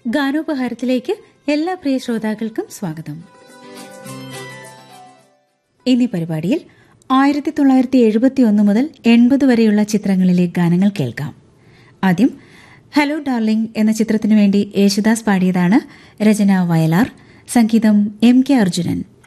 ഗാനോപഹാരത്തിലേക്ക് എല്ലാ പ്രിയ ശ്രോതാക്കൾക്കും സ്വാഗതം. ഇന്നീ പരിപാടിയിൽ 1971 മുതൽ 80 വരെയുള്ള ചിത്രങ്ങളിലെ ഗാനങ്ങൾ കേൾക്കാം. ആദ്യം ഹലോ ഡാർലിംഗ് എന്ന ചിത്രത്തിനു വേണ്ടി യേശുദാസ് പാടിയതാണ്. രചന വയലാർ, സംഗീതം എം കെ അർജുനൻ.